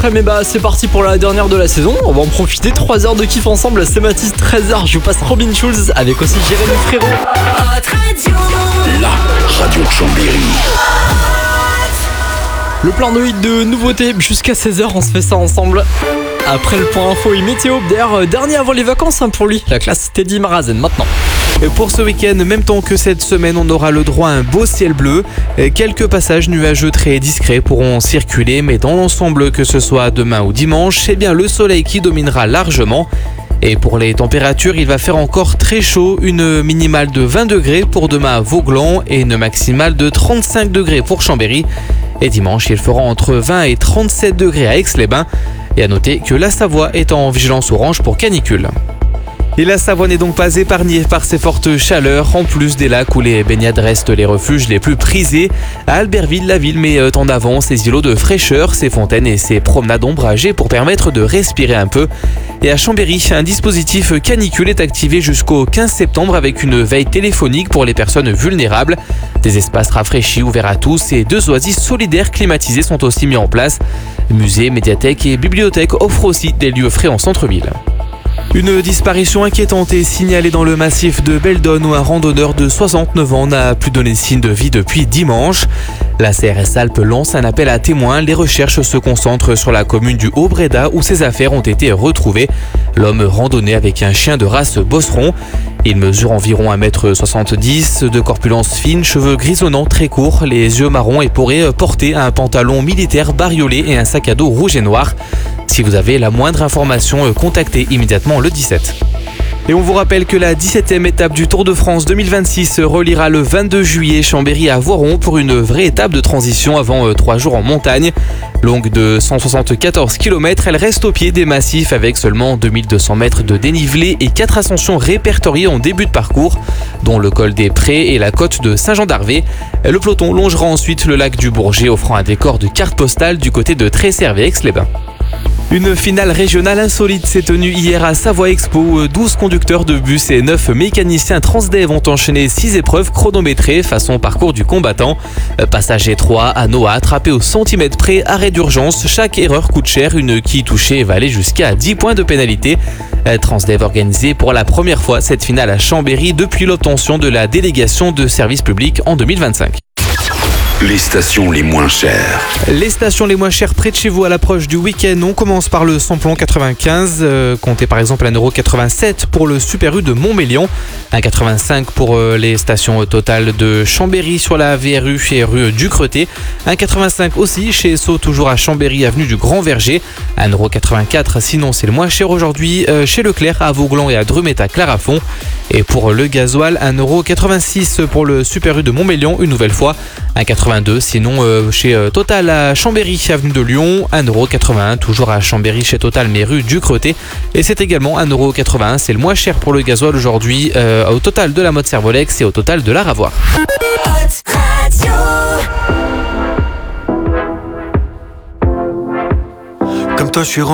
Mais bah c'est parti pour la dernière de la saison, on va en profiter, 3 heures de kiff ensemble, c'est Mathis, 13h, je vous passe Robin Schulz avec aussi Jérémy Frérot. La radio de Chambéry. Le plein de hits de nouveautés jusqu'à 16h, on se fait ça ensemble. Après le point info et météo, d'ailleurs dernier avant les vacances pour lui, la classe Teddy Marazen maintenant. Et pour ce week-end, même temps que cette semaine, on aura le droit à un beau ciel bleu. Quelques passages nuageux très discrets pourront circuler, mais dans l'ensemble, que ce soit demain ou dimanche, c'est bien le soleil qui dominera largement. Et pour les températures, il va faire encore très chaud, une minimale de 20 degrés pour demain à Vauglan et une maximale de 35 degrés pour Chambéry. Et dimanche, il fera entre 20 et 37 degrés à Aix-les-Bains. Et à noter que la Savoie est en vigilance orange pour canicule. Et la Savoie n'est donc pas épargnée par ces fortes chaleurs, en plus des lacs où les baignades restent les refuges les plus prisés. À Albertville, la ville met en avant ses îlots de fraîcheur, ses fontaines et ses promenades ombragées pour permettre de respirer un peu. Et à Chambéry, un dispositif canicule est activé jusqu'au 15 septembre avec une veille téléphonique pour les personnes vulnérables. Des espaces rafraîchis ouverts à tous et 2 oasis solidaires climatisés sont aussi mis en place. Musées, médiathèques et bibliothèques offrent aussi des lieux frais en centre-ville. Une disparition inquiétante est signalée dans le massif de Beldon où un randonneur de 69 ans n'a plus donné signe de vie depuis dimanche. La CRS Alpes lance un appel à témoins. Les recherches se concentrent sur la commune du Haut-Bréda où ses affaires ont été retrouvées. L'homme randonnait avec un chien de race bosseron. Il mesure environ 1m70, de corpulence fine, cheveux grisonnants très courts, les yeux marrons et pourrait porter un pantalon militaire bariolé et un sac à dos rouge et noir. Si vous avez la moindre information, contactez immédiatement le 17. Et on vous rappelle que la 17e étape du Tour de France 2026 reliera le 22 juillet Chambéry à Voiron pour une vraie étape de transition avant 3 jours en montagne. Longue de 174 km, elle reste au pied des massifs avec seulement 2200 mètres de dénivelé et 4 ascensions répertoriées en début de parcours, dont le col des Prés et la côte de Saint-Jean-d'Arvé. Le peloton longera ensuite le lac du Bourget, offrant un décor de carte postale du côté de Tresserre et Aix-les-Bains. Une finale régionale insolite s'est tenue hier à Savoie Expo où 12 conducteurs de bus et 9 mécaniciens Transdev ont enchaîné 6 épreuves chronométrées façon parcours du combattant. Passage étroit, anneau à attraper au centimètre près, arrêt d'urgence, chaque erreur coûte cher, une quille touchée va aller jusqu'à 10 points de pénalité. Transdev organisé pour la première fois cette finale à Chambéry depuis l'obtention de la délégation de service public en 2025. Les stations les moins chères. Les stations les moins chères près de chez vous à l'approche du week-end. On commence par le samplon 95. Comptez par exemple 1,87€ pour le Super U de Montmélian. 1,85€ pour les stations Total de Chambéry sur la VRU et rue du Creté. 1,85€ aussi chez Sceaux, toujours à Chambéry, avenue du Grand Verger. 1,84€, sinon c'est le moins cher aujourd'hui chez Leclerc à Vauglan et à Drumet à Clarafond. Et pour le gasoil, 1,86€ pour le Super U de Montmélian, une nouvelle fois. 1,82€, sinon chez Total à Chambéry, avenue de Lyon. 1,81€, toujours à Chambéry chez Total, mais rue du Creté. Et c'est également 1,81€, c'est le moins cher pour le gasoil aujourd'hui au Total de la Motte Servolex et au Total de la Ravoire. Comme toi, je suis